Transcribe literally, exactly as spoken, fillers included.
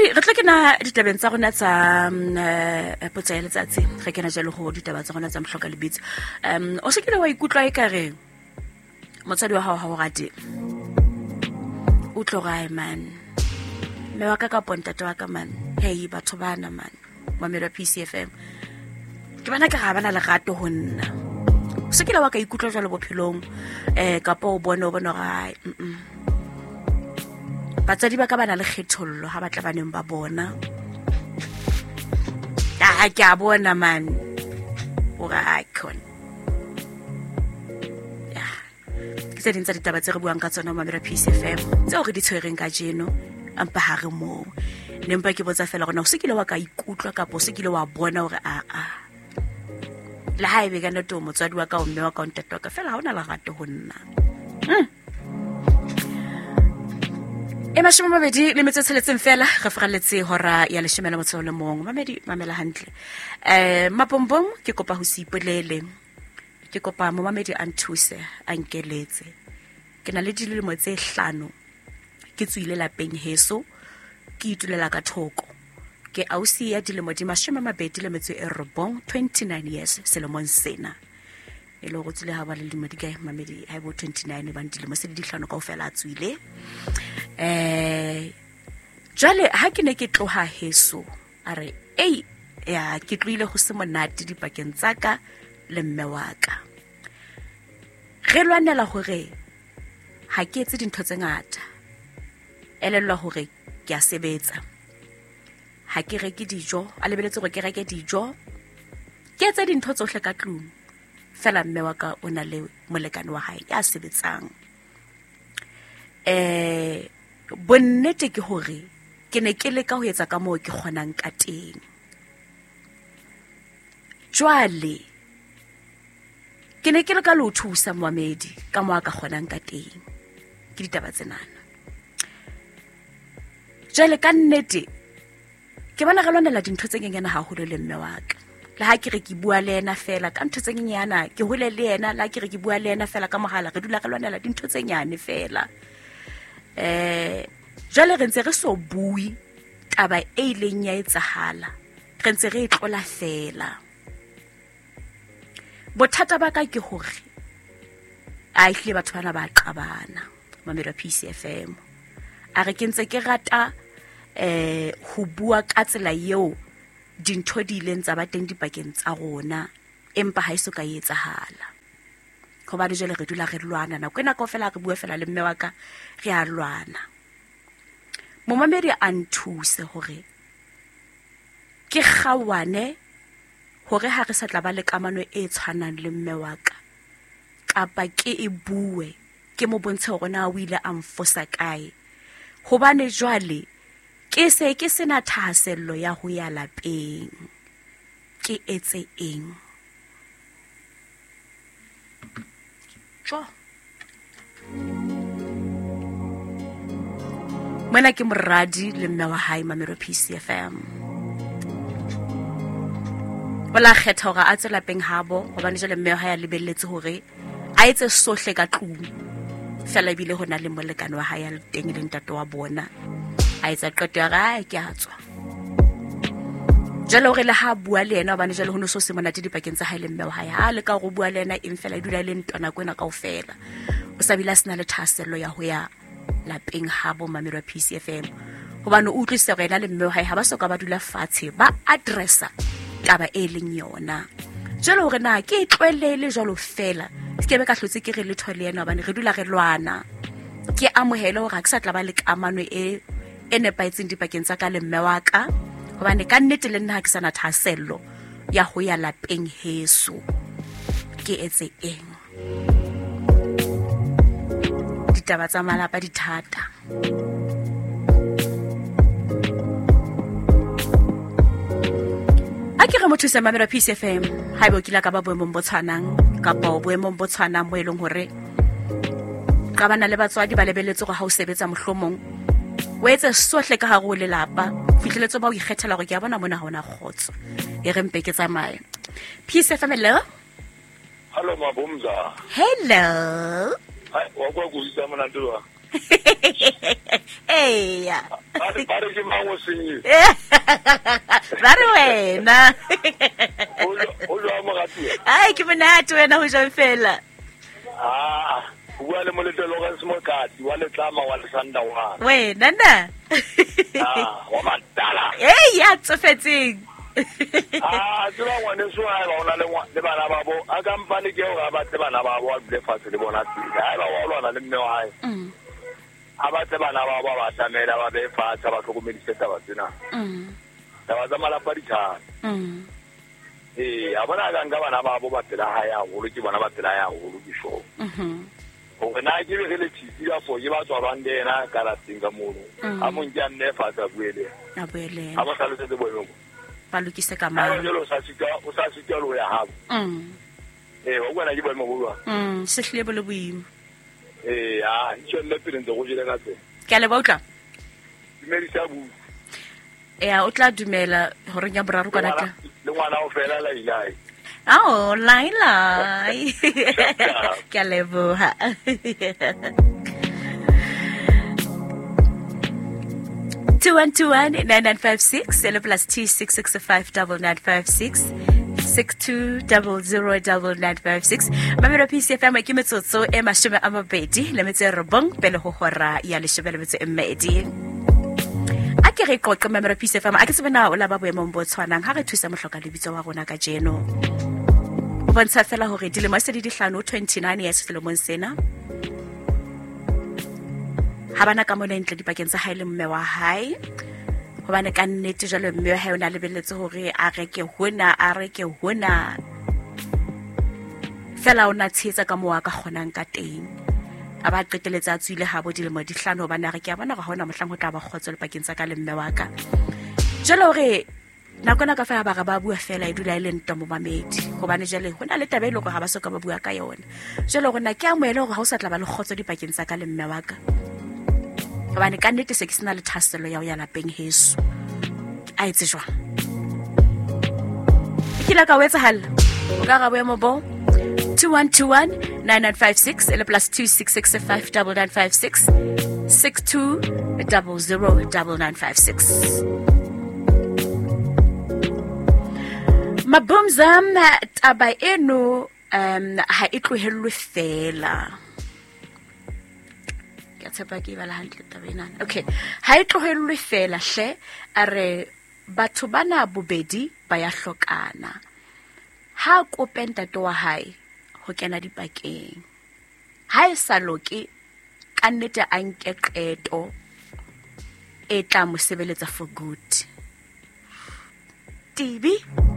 Mamedi re tla kena ditabeng tsa rona tsa potsa ya letsatsi re kena jalo go ditaba tsa rona tsa mhloka lebitso. Um o se kile wa ikutlwa e kare motsadi wa hao ha o rate o tlogae man me wa ka ka pontate wa ka man hey batho bana man mamelo P C F M ke bana ka ga bana le gato ho nna o se kile wa ka ikutlwa jalo bophelong eh ka po bona o bona ga mm batsadi ba ka bana le kgethollo ha batla baneng ba bona ha ke a bona man o ga icon ya ke tse ding tsa ditaba tse re buang ka tsona mamelo P C F M tseo re di tshwereng ka jeno ampa ha re mo nempa ke botsa fela gona o se kile wa ka ikutlwa ka po se kile wa bona hore a a la haebe ka nna to motswadi wa ka o mme wa ka o ntate wa ka fela ha ona la gato ho nna mm. E mashome mabedi le metso tsheletseng fela re fraletse hora ya leshome la motso le mong Mamedi mamela hantle eh mapombong ke kopa ho sipolele ke kopa mo Mamedi a nthuse a nkeletse ke na le dilemo tse hlano ke tswile lapeng heso ke itulela ka thoko ke ausi ya dilemo di mashome mabedi le metso e robong twenty-nine years selemong sena e lo go tsile ha ba le dilemo di kae Mamedi ha bo twenty-nine ba dilemo se di hlano kaofela a tswile eh jale ha ke ne ke tloha heso are ei ya ke tlile go se monate dipakeng tsaka le mme wa ka re lwanela hore ha ke etse dintho tse ngata elellwa hore ke a sebetsa ha ke reke dijo a lebeletse gore ke reke dijo ke etse dintho tsohle ka tlung fela mme wa ka o na le molekane wa hae ya sebetsang eh bonnete ke hore ke ne ke le ka ho etsa ka moo ke kgonang ka teng jwale ke ne ke le ka lo thusa Mamedi ka moo ka kgonang ka teng ke ditaba tsenana jwale ka nnete ke bona re lwanela dintho tse nyenyana haholo le mme wa ka le ha ke re ke bua le ena fela ka ntho tse nyenyana ke hole le ena la ke re ke bua le ena fela ka mohala re dula re lwanela dintho tse nyane fela eh jale re ntse re so bui taba e ileng ya etsahala re ntse re tlola fela bothata ba ka ke hore a ihle batho bana ba qabana mamelo P C F M a re ke ntse ke rata eh ho bua ka tsela eo dintho di ileng tsa ba teng dipakeng tsa rona empa ha iso ka etsahala go ba dijele re dula re lwana na kwena ka fela re bua fela le mme wa ka re a lwana mo Mamedi a nthuse hore ke kgawane hore ha re sa tla ba le kamano e tshwanang le mme wa ka kapa ke e bue ke mo bontshe hore na o ile a mfosa kae hobane jwale ke se ke sena thahasello ya ho ya lapeng ke etse eng jo mona ke moradi le mme wa hae mamelo P C F M wala kgetha hore a tsela peng habo hobane jale mme wa hae a lebelletse hore a etse sohle ka tlung fela bile hona le molekane wa hae a teng le ntate wa bona a etsa qeto ya ga ke a tswa jalo re le ha bua le ena hobane jale ho no so se monate dipakeng tsa hae le mme wa hae ha le ka go bua le ena eng fela e dula le ntwana kwena kaofela o sa bila sena le thasello ya ho ya lapeng habo mamelo P C F M hobane o utlwisa gore ena le mme wa hae ha ba soka ba dula fatshe ba addressa taba e leng yona jalo hore na ke tlwelele jalo fela ke be ka hlotse ke re le thole ena hobane re dula re lwana ke amohele hore ha ke sa tla ba le kamano e ene paitseng dipakeng tsa ka le mme wa ka hobane ka nnete le nna ha ke sana thasello ya ho ya lapeng heso ke etse eng ditaba tsa malapa di thata a ke re motho se mamelo P C F M ha ibo kila ka ba boemong bo tshwanang ka ba boemong bo tshwanang mo eleng hore ka bana le batswadi ba lebeletse go ha o sebetsa mohlomong o etse sohle ka hare o lelapa fihleletso ba o ikgethela gore ke a bona mona ha ona khotso e re mpe ke tsamaye P C F M hello hello mabomza hello hai wa kwa go isa mona twa eh ya Ba ba re ke mango senyi. Ba re wena. O o jwa mo gatua. Ai ke monate wena ho jwa fela. Ah, bua le molete lo ga semokati wa letlama wa lesanda wa. Wena na. Ah, wa matala. Eh ya tsofetseng. Ah, tsela ngwane so ha ba ona le le bana ba bo a kampane ke o ba tse bana ba bo le fatse le bona tsela ha ba wa lwana le mme wa hae. Mm. Aba tse bana ba ba ba tsamela ba be fatse ba tlhokomedise taba tsena. Mm. Taba tsa malapa di thata. Mm. Eh, a bona ga nga bana ba bo ba tela ha ya go ke bona ba tela ya go ke sho. Mhm. O re na ke be le tshiti ya fo ye ba tswa bandena ka la singa mono. A mo ntja nne fatsa buele. A buele. A mo saletse tse boemo. Ba lokise ka Ha mara. jalo sa sika o sa sika lo ya ha. Mm. Eh, o bona ke boemo go lwa. Mm, se hlile bo le boima. Eh, ah, itse le pele ntse go jile ka tse. Ke a le botla. Dumedisa bu. Ya o tla dumela hore nya boraro kana tla. Le ngwana o fela la ilai. Oh, Laila. Ke a leboha. two one two one nine nine five six L plus T six six five double nine five six six two double zero double nine five six. Mamelo P C F M ke metsotso e mashome a mabedi le metse robong pele ho hora ya leshome le metse e mmedi. A ke re qoqe mamelo P C F M a ke se bona o la ba boemong bo tshwanang ha re thusa mohloka lebitso wa rona ka jeno. O bontsha fela hore dilemo se di dihlano twenty-nine years selemong sena. Ha bana ka mona ntle dipakeng tsa hae le mme wa hae. Hobane ka nnete jalo mme wa hae o na lebelletse hore a reke hona a reke hona. Fela o na tshetsa ka moa ka kgonang ka teng. A ba qeteletsa tswile ha bo dilemo dihlano bana re ke a bona ga hona mohlang ho tla ba khotso le pakeng tsa ka le mme wa ka. Jalo hore nakona ka fa ba ga ba bua fela e dula ile nto mo mamedi hobane jale hona le tabelo go ha ba soka ba bua ka yona. Jalo rona ke a moelo go ha o sa tla ba le khotso dipakeng tsa ka le mme wa ka. Hobane ka nnete se ke sena le thaselo ya o ya lapeng heso a etse jwang ke la ka wetsa hal o ka ga boemo bo two one two one nine nine five six L plus two six six five double nine five six six two double zero double nine five six. Mabumzam taba eno um ha e tlohelwe fela. Okay, ha e tlohelwe fela hle a re batho bana bobedi ba ya hlokana. Ha kopenta to wa hae ho kena dipakeng. Ha e sa loke ka nnete a nke qeto e tla mo sebeletsa for good. Tibi